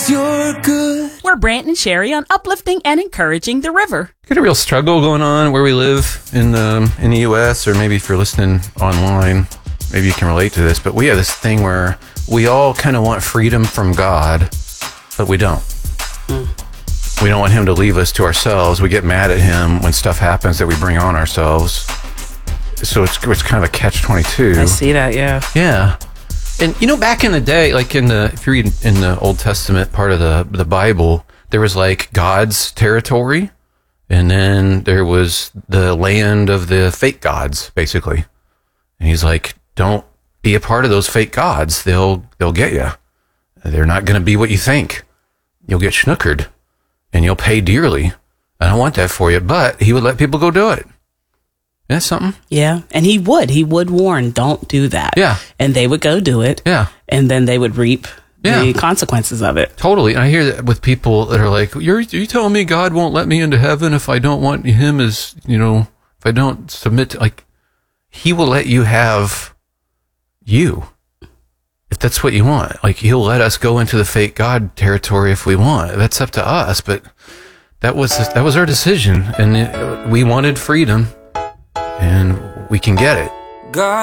you're good. We're Brant and Sherry on uplifting and encouraging the river. Got a real struggle going on where we live in the U.S., or maybe if you're listening online, maybe you can relate to this, but we have this thing where we all kind of want freedom from God, but we don't. We don't want him to leave us to ourselves. We get mad at him when stuff happens that we bring on ourselves. So it's kind of a catch-22. I see that, yeah. Yeah. And, you know, back in the day, like if you read in the Old Testament part of the Bible, there was like God's territory, and then there was the land of the fake gods, basically. And he's like, don't be a part of those fake gods. They'll get you. They're not going to be what you think. You'll get snookered, and you'll pay dearly. I don't want that for you. But he would let people go do it. That's something. Yeah. And he would warn, don't do that. Yeah. And they would go do it. Yeah. And then they would reap the consequences of it. Totally. And I hear that with people that are like, you're telling me God won't let me into heaven if I don't want him as, you know, if I don't submit to, like, he will let you have you. If that's what you want. Like, he'll let us go into the fake God territory if we want. That's up to us. But that was our decision. And we wanted freedom. And we can get it. God